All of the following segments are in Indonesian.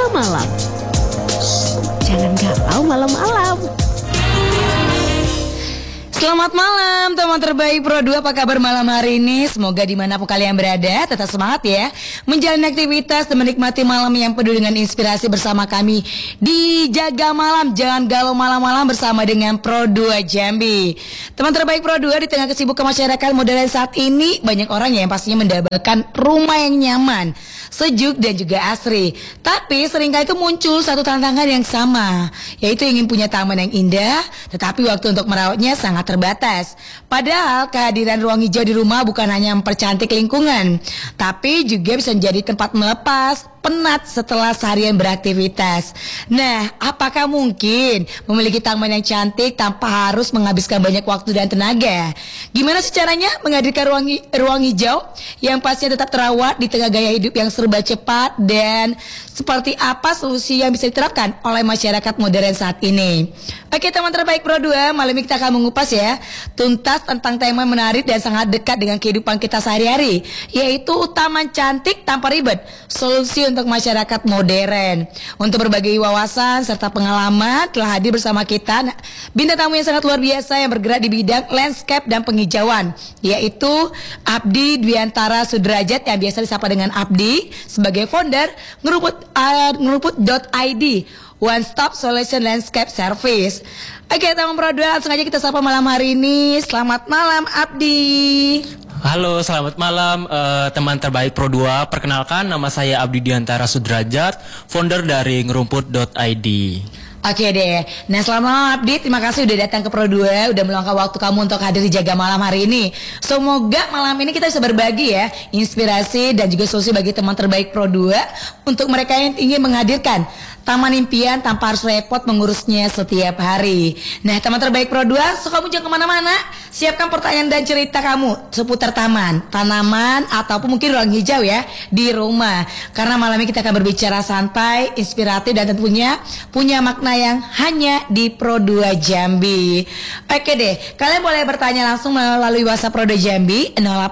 malam-malam. Jangan galau malam-malam. Selamat malam teman terbaik Pro 2, apa kabar malam hari ini? Semoga dimanapun kalian berada tetap semangat ya, menjalani aktivitas dan menikmati malam yang penuh dengan inspirasi bersama kami di Jaga Malam Jangan Galau Malam-Malam bersama dengan Pro 2 Jambi. Teman terbaik Pro 2, di tengah kesibukan masyarakat modern saat ini, banyak orang yang pastinya mendapatkan rumah yang nyaman, sejuk dan juga asri. Tapi seringkali itu muncul satu tantangan yang sama, yaitu ingin punya taman yang indah, tetapi waktu untuk merawatnya sangat terbatas. Padahal kehadiran ruang hijau di rumah bukan hanya mempercantik lingkungan, tapi juga bisa menjadi tempat melepas penat setelah seharian beraktivitas. Nah, apakah mungkin memiliki taman yang cantik tanpa harus menghabiskan banyak waktu dan tenaga? Gimana sih caranya menghadirkan ruang hijau yang pastinya tetap terawat di tengah gaya hidup yang serba cepat, dan seperti apa solusi yang bisa diterapkan oleh masyarakat modern saat ini? Oke teman terbaik Pro 2, malam ini kita akan mengupas ya tuntas tentang tema menarik dan sangat dekat dengan kehidupan kita sehari-hari, yaitu taman cantik tanpa ribet, solusi untuk masyarakat modern. Untuk berbagi wawasan serta pengalaman telah hadir bersama kita bintang tamu yang sangat luar biasa yang bergerak di bidang landscape dan penghijauan, yaitu Abdi Dwiantara Sudrajat yang biasa disapa dengan Abdi, sebagai founder ngeruput.id, One Stop Solution Landscape Service. Oke teman Pro 2, langsung aja kita sapa malam hari ini. Selamat malam Abdi. Halo, selamat malam teman terbaik Pro 2. Perkenalkan, nama saya Abdi Dwiantara Sudrajat, founder dari ngerumput.id. Oke deh. Nah, selamat malam Abdi, terima kasih udah datang ke Pro 2, udah meluangkan waktu kamu untuk hadir di Jaga Malam hari ini. Semoga malam ini kita bisa berbagi ya inspirasi dan juga solusi bagi teman terbaik Pro 2 untuk mereka yang ingin menghadirkan taman impian tanpa harus repot mengurusnya setiap hari. Nah teman terbaik Pro 2, so kamu jangan kemana-mana. Siapkan pertanyaan dan cerita kamu seputar taman, tanaman, ataupun mungkin ruang hijau ya di rumah. Karena malam ini kita akan berbicara santai, inspiratif, dan tentunya punya makna yang hanya di Pro 2 Jambi. Oke deh, kalian boleh bertanya langsung melalui WhatsApp Pro 2 Jambi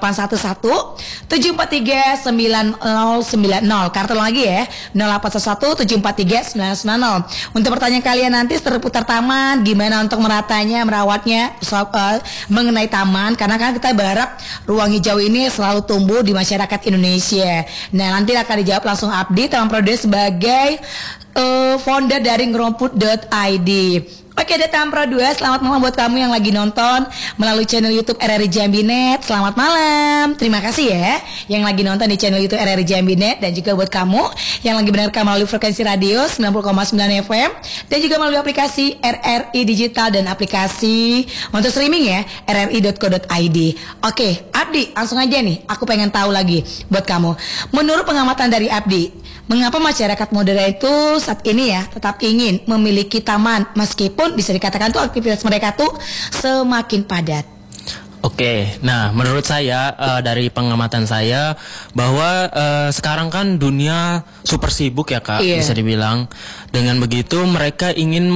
0811 743 9090. Kartu lagi ya, 0811 743 990. Untuk pertanyaan kalian nanti seputar taman, gimana untuk meratanya, merawatnya, mengenai taman, karena kan kita berharap ruang hijau ini selalu tumbuh di masyarakat Indonesia. Nah, nanti akan dijawab langsung Abdi, teman Pro 2 sebagai founder dari ngerumput.id. Oke deh teman Pro 2, selamat malam buat kamu yang lagi nonton melalui channel YouTube RRI Jambi.net. Selamat malam, terima kasih ya yang lagi nonton di channel YouTube RRI Jambi.net, dan juga buat kamu yang lagi mendengarkan melalui frekuensi radio 90,9 FM dan juga melalui aplikasi RRI Digital dan aplikasi untuk streaming ya rri.co.id. Oke Abdi, langsung aja nih, aku pengen tahu lagi buat kamu, menurut pengamatan dari Abdi, mengapa masyarakat modern itu saat ini ya tetap ingin memiliki taman meskipun bisa dikatakan tuh aktivitas mereka tuh semakin padat? Oke, nah menurut saya dari pengamatan saya bahwa sekarang kan dunia super sibuk ya Kak, bisa dibilang. Dengan begitu mereka ingin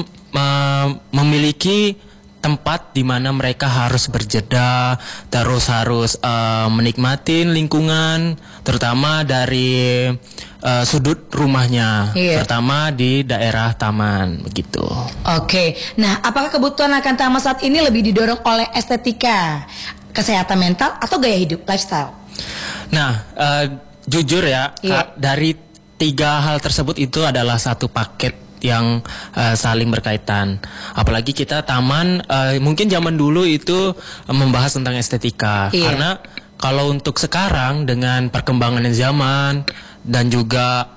memiliki tempat di mana mereka harus berjeda, terus harus menikmati lingkungan, terutama dari sudut rumahnya, terutama di daerah taman, begitu. Oke, nah apakah kebutuhan akan taman saat ini lebih didorong oleh estetika, kesehatan mental, atau gaya hidup, lifestyle? Nah, jujur ya, Kak, dari tiga hal tersebut itu adalah satu paket yang saling berkaitan. Apalagi kita taman, mungkin zaman dulu itu membahas tentang estetika, karena kalau untuk sekarang dengan perkembangan zaman dan juga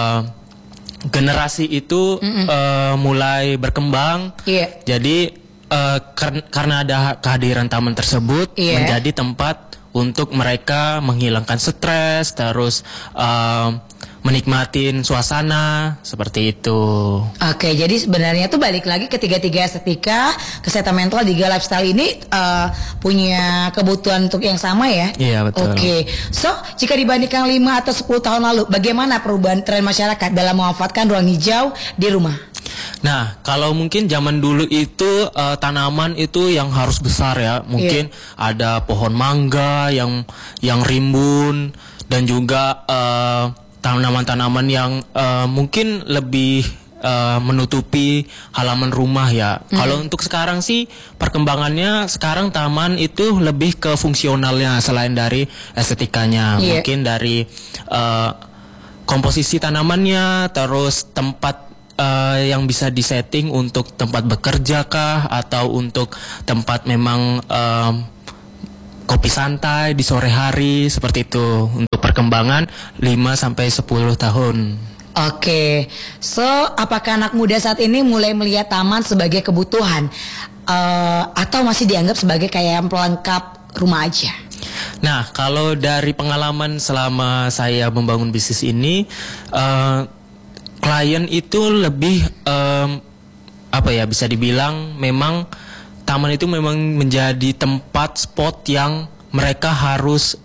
generasi itu mulai berkembang, jadi karena ada kehadiran taman tersebut menjadi tempat untuk mereka menghilangkan stres, terus menikmatin suasana seperti itu. Oke, jadi sebenarnya tuh balik lagi ke tiga-tiga estetika, kesehatan mental, juga lifestyle ini punya kebutuhan untuk yang sama ya. Iya betul. Oke, so jika dibandingkan 5 atau 10 tahun lalu, bagaimana perubahan tren masyarakat dalam memanfaatkan ruang hijau di rumah? Nah, kalau mungkin zaman dulu itu tanaman itu yang harus besar ya. Mungkin ada pohon mangga yang rimbun, dan juga tanaman-tanaman yang mungkin lebih menutupi halaman rumah ya. Kalau untuk sekarang sih perkembangannya sekarang taman itu lebih ke fungsionalnya selain dari estetikanya. Mungkin dari komposisi tanamannya, terus tempat yang bisa disetting untuk tempat bekerja kah, atau untuk tempat memang kopi santai di sore hari, seperti itu. Untuk perkembangan 5-10 tahun. Oke, so apakah anak muda saat ini mulai melihat taman sebagai kebutuhan atau masih dianggap sebagai kayak pelengkap rumah aja? Nah, kalau dari pengalaman selama saya membangun bisnis ini, klien itu lebih bisa dibilang memang taman itu memang menjadi tempat spot yang mereka harus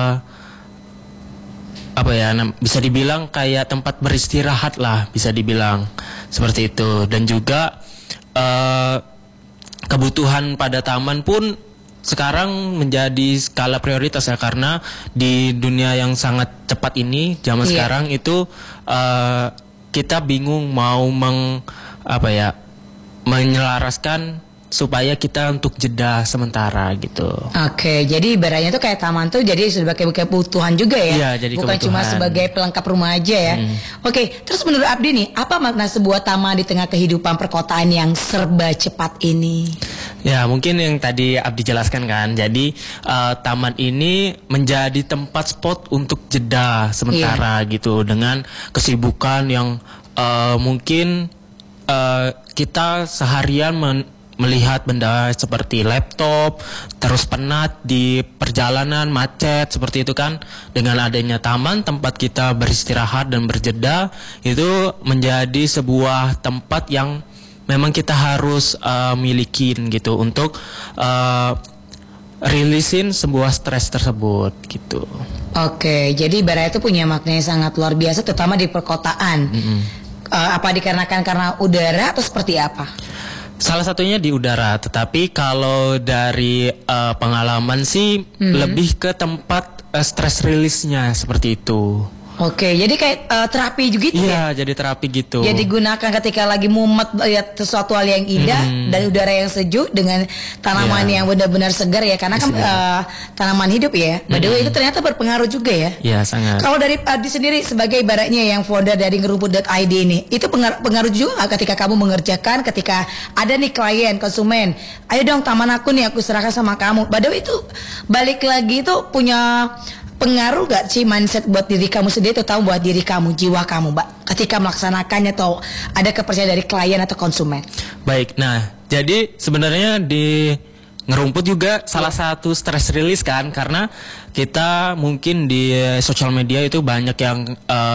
bisa dibilang kayak tempat beristirahat lah, bisa dibilang seperti itu. Dan juga kebutuhan pada taman pun sekarang menjadi skala prioritas ya, karena di dunia yang sangat cepat ini, zaman sekarang itu kita bingung mau menyelaraskan supaya kita untuk jeda sementara gitu. Oke, jadi ibaratnya tuh kayak taman tuh jadi sebagai kebutuhan juga ya? Iya, jadi bukan kebutuhan. Cuma sebagai pelengkap rumah aja ya. Oke, terus menurut Abdi nih, apa makna sebuah taman di tengah kehidupan perkotaan yang serba cepat ini? Ya, mungkin yang tadi Abdi jelaskan kan. Jadi taman ini menjadi tempat spot untuk jeda sementara gitu, dengan kesibukan yang mungkin kita seharian melihat benda seperti laptop, terus penat di perjalanan, macet seperti itu kan. Dengan adanya taman, tempat kita beristirahat dan berjeda, itu menjadi sebuah tempat yang memang kita harus milikin gitu, untuk rilisin sebuah stres tersebut gitu. Oke, jadi ibaratnya itu punya makna yang sangat luar biasa, terutama di perkotaan. Apa dikarenakan karena udara atau seperti apa? Salah satunya di udara, tetapi kalau dari pengalaman sih lebih ke tempat stress release-nya seperti itu. Oke, jadi kayak terapi juga gitu ya? Iya, jadi terapi gitu. Ya digunakan ketika lagi mumet lihat sesuatu hal yang indah dan udara yang sejuk dengan tanaman yang benar-benar segar ya, karena kan tanaman hidup ya. By the way, itu ternyata berpengaruh juga ya. Iya, sangat. Kalau dari Abdi sendiri sebagai ibaratnya yang founder dari ngeruput.id ini, itu pengaruh juga nggak ketika kamu mengerjakan, ketika ada nih klien, konsumen, ayo dong taman aku nih, aku serahkan sama kamu. By the way, itu balik lagi itu punya pengaruh gak sih mindset buat diri kamu sendiri, atau buat diri kamu, jiwa kamu, Mbak, ketika melaksanakannya, atau ada kepercayaan dari klien atau konsumen? Baik, nah jadi sebenarnya di ngerumput juga salah satu stress release kan, karena kita mungkin di sosial media itu banyak yang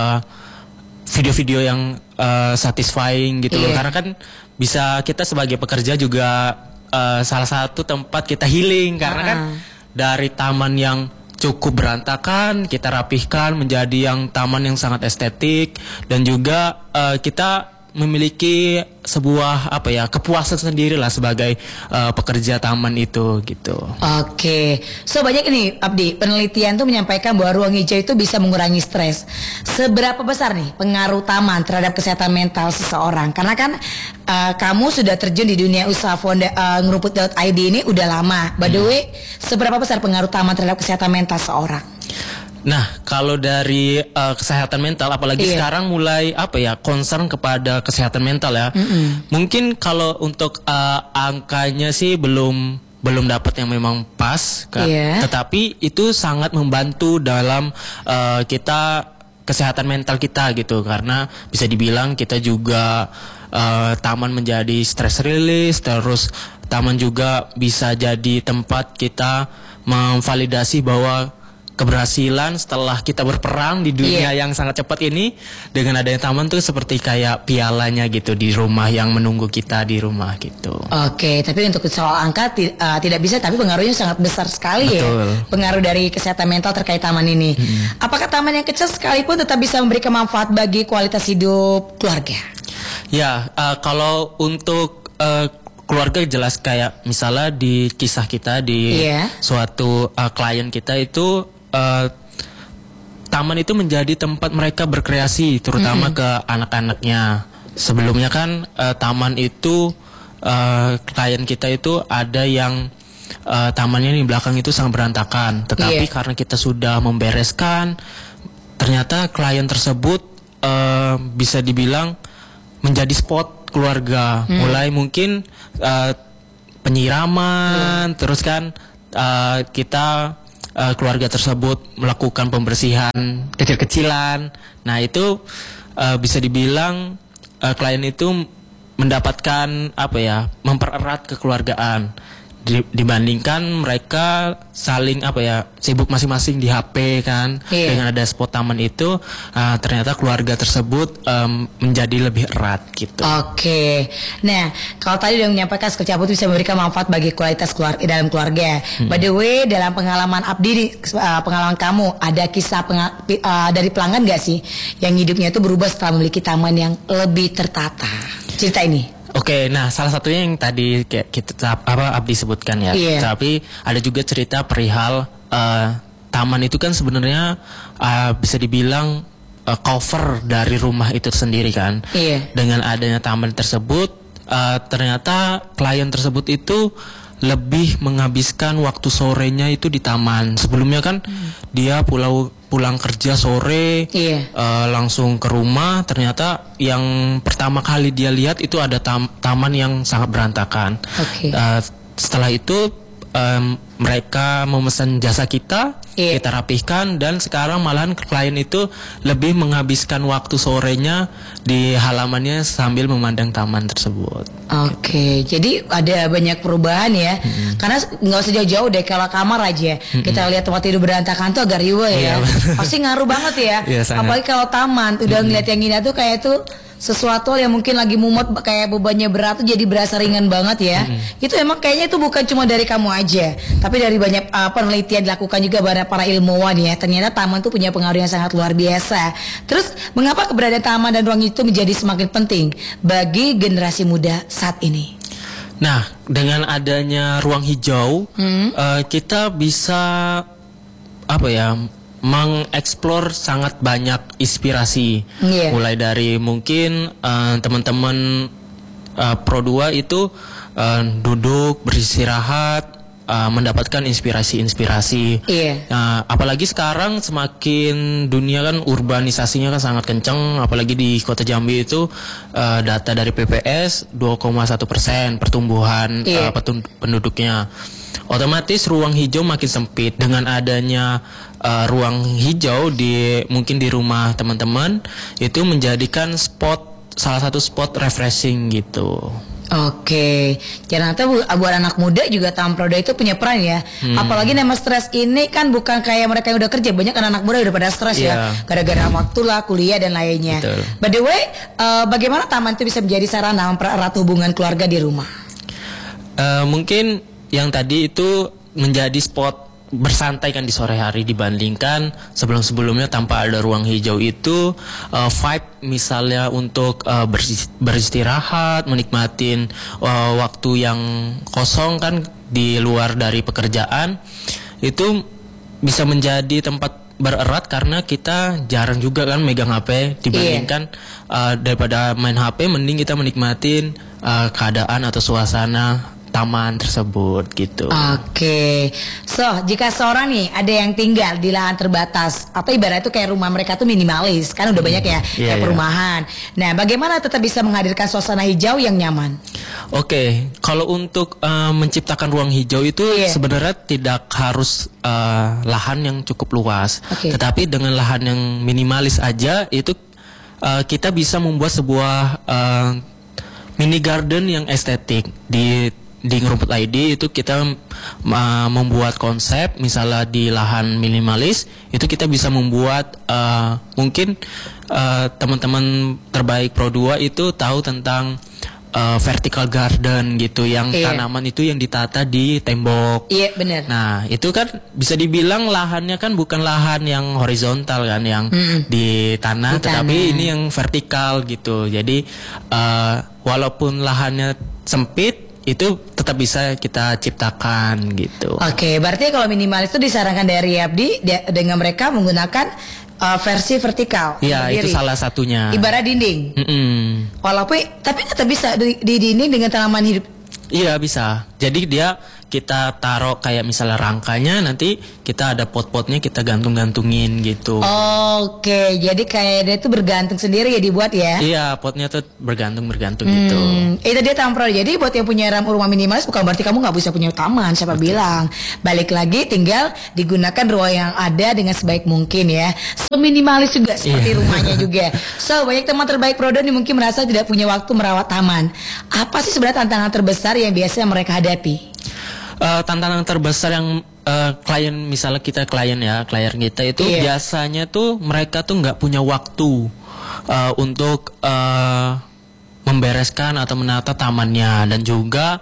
video-video yang satisfying gitu loh, karena kan bisa kita sebagai pekerja juga salah satu tempat kita healing, karena kan dari taman yang cukup berantakan kita rapihkan menjadi yang taman yang sangat estetik, dan juga kita memiliki sebuah kepuasan sendiri lah sebagai pekerja taman itu gitu. Oke, so banyak ini Abdi, penelitian tuh menyampaikan bahwa ruang hijau itu bisa mengurangi stres. Seberapa besar nih pengaruh taman terhadap kesehatan mental seseorang? Karena kan kamu sudah terjun di dunia usaha ngeruput.id ini udah lama. By the way, seberapa besar pengaruh taman terhadap kesehatan mental seorang? Nah, kalau dari kesehatan mental, apalagi sekarang mulai concern kepada kesehatan mental ya. Mungkin kalau untuk angkanya sih belum dapat yang memang pas, tetapi itu sangat membantu dalam kita kesehatan mental kita gitu, karena bisa dibilang kita juga taman menjadi stress release, terus taman juga bisa jadi tempat kita memvalidasi bahwa keberhasilan setelah kita berperang di dunia yang sangat cepat ini. Dengan adanya taman tuh seperti kayak pialanya gitu di rumah yang menunggu kita di rumah gitu. Oke, tapi untuk soal angka tidak bisa, tapi pengaruhnya sangat besar sekali. Betul. Ya. Pengaruh dari kesehatan mental terkait taman ini. Apakah taman yang kecil sekalipun tetap bisa memberikan manfaat bagi kualitas hidup keluarga? Ya, kalau untuk keluarga jelas, kayak misalnya di kisah kita di suatu klien kita itu taman itu menjadi tempat mereka berkreasi, terutama ke anak-anaknya. Sebelumnya kan taman itu klien kita itu ada yang tamannya di belakang itu sangat berantakan, tetapi karena kita sudah membereskan, ternyata klien tersebut bisa dibilang menjadi spot keluarga. Mulai mungkin penyiraman, terus kan kita keluarga tersebut melakukan pembersihan kecil-kecilan. Nah itu bisa dibilang klien itu mendapatkan mempererat kekeluargaan dibandingkan mereka saling sibuk masing-masing di HP kan. Dengan ada spot taman itu ternyata keluarga tersebut menjadi lebih erat gitu. Oke. Nah, kalau tadi udah menyampaikan skill cabut bisa memberikan manfaat bagi kualitas dalam keluarga. By the way, dalam pengalaman Abdi, pengalaman kamu ada kisah dari pelanggan gak sih yang hidupnya itu berubah setelah memiliki taman yang lebih tertata? Cerita ini. Oke, nah salah satunya yang tadi kayak kita Abdi sebutkan ya. Tapi ada juga cerita perihal taman itu kan sebenarnya bisa dibilang cover dari rumah itu sendiri kan. Dengan adanya taman tersebut, ternyata klien tersebut itu lebih menghabiskan waktu sorenya itu di taman. Sebelumnya kan dia pulang kerja sore, langsung ke rumah. Ternyata yang pertama kali dia lihat itu ada taman yang sangat berantakan. Setelah itu mereka memesan jasa kita rapihkan, dan sekarang malahan klien itu lebih menghabiskan waktu sorenya di halamannya sambil memandang taman tersebut. Oke, jadi ada banyak perubahan ya. Karena nggak usah jauh-jauh deh, kalau kamar aja kita lihat tempat tidur berantakan tuh agak riweh ya. Pasti ngaruh banget ya. Apalagi kalau taman udah ngeliat yang ini tuh kayak tuh sesuatu yang mungkin lagi mumet, kayak bebannya berat tuh jadi berasa ringan banget ya. Itu emang kayaknya itu bukan cuma dari kamu aja, tapi dari banyak penelitian dilakukan juga para ilmuwan ya. Ternyata taman tuh punya pengaruh yang sangat luar biasa. Terus mengapa keberadaan taman dan ruang itu menjadi semakin penting bagi generasi muda saat ini? Nah, dengan adanya ruang hijau, kita bisa mengeksplor sangat banyak inspirasi. Mulai dari mungkin teman-teman Pro 2 itu duduk beristirahat, mendapatkan inspirasi-inspirasi. Apalagi sekarang semakin dunia kan urbanisasinya kan sangat kencang, apalagi di Kota Jambi itu data dari PPS 2,1% pertumbuhan penduduknya. Otomatis ruang hijau makin sempit. Dengan adanya ruang hijau mungkin di rumah teman-teman itu menjadikan salah satu spot refreshing gitu. Oke, ternyata buat anak muda juga Taman Pro 2 itu punya peran ya. Apalagi nama stres ini kan bukan kayak mereka yang udah kerja, banyak anak muda udah pada stres ya, gara-gara waktu lah, kuliah dan lainnya. By the way, bagaimana taman itu bisa menjadi sarana mempererat hubungan keluarga di rumah? Mungkin yang tadi itu menjadi spot bersantai kan di sore hari, dibandingkan sebelum-sebelumnya tanpa ada ruang hijau itu vibe misalnya untuk beristirahat, menikmatin waktu yang kosong kan di luar dari pekerjaan, itu bisa menjadi tempat bererat karena kita jarang juga kan megang HP, dibandingkan daripada main HP mending kita menikmatin keadaan atau suasana taman tersebut gitu. Oke. So, jika seorang nih ada yang tinggal di lahan terbatas atau ibarat itu kayak rumah mereka tuh minimalis, kan udah banyak ya kayak perumahan. Nah, bagaimana tetap bisa menghadirkan suasana hijau yang nyaman? Oke, kalau untuk menciptakan ruang hijau itu sebenarnya tidak harus lahan yang cukup luas. Tetapi dengan lahan yang minimalis aja itu kita bisa membuat sebuah mini garden yang estetik. Di Ngerumput ID itu kita membuat konsep, misalnya di lahan minimalis itu kita bisa membuat mungkin teman-teman terbaik Pro 2 itu tahu tentang vertical garden gitu, yang tanaman itu yang ditata di tembok. Iya, benar. Nah, itu kan bisa dibilang lahannya kan bukan lahan yang horizontal kan, yang di tanah, tetapi ini yang vertikal gitu. Jadi walaupun lahannya sempit, itu tetap bisa kita ciptakan gitu. Oke, berarti kalau minimalis itu disarankan dari Abdi dengan mereka menggunakan versi vertikal. Iya, itu berdiri. salah satunya. Ibarat dinding. Walaupun tapi tetap bisa di dinding dengan tanaman hidup. Iya bisa. Jadi kita taruh kayak misalnya rangkanya, nanti kita ada pot-potnya kita gantung-gantungin gitu. Oke, jadi kayak dia tuh bergantung sendiri ya dibuat ya. Iya, potnya tuh bergantung gitu. Itu dia taman pro. Jadi buat yang punya rumah minimalis bukan berarti kamu nggak bisa punya taman. Siapa bilang? Balik lagi, tinggal digunakan ruang yang ada dengan sebaik mungkin ya. Minimalis juga seperti rumahnya juga. So banyak teman terbaik Prodo nih mungkin merasa tidak punya waktu merawat taman. Apa sih sebenarnya tantangan terbesar yang biasanya mereka hadapi? Tantangan terbesar yang klien, misalnya klien kita itu biasanya tuh mereka tuh nggak punya waktu untuk membereskan atau menata tamannya, dan juga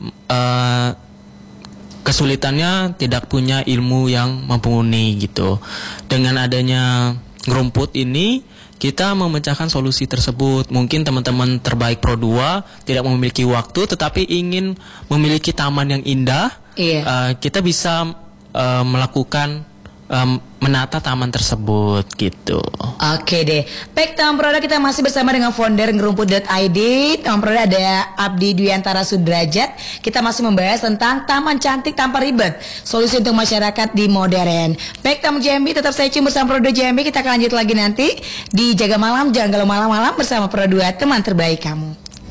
kesulitannya tidak punya ilmu yang mumpuni gitu. Dengan adanya rumput ini kita memecahkan solusi tersebut. Mungkin teman-teman terbaik Pro 2 tidak memiliki waktu tetapi ingin memiliki taman yang indah. Kita bisa melakukan menata taman tersebut gitu. Oke deh. Baik Taman Proda, kita masih bersama dengan founder ngerumput.id. Taman Proda ada Abdi Dwiantara Sudrajat. Kita masih membahas tentang taman cantik tanpa ribet, solusi untuk masyarakat di modern. Baik Tamu JMB, tetap saya cium bersama Pro 2 JMB. Kita akan lanjut lagi nanti di Jaga Malam, jangan galau malam-malam bersama Pro 2, teman terbaik kamu.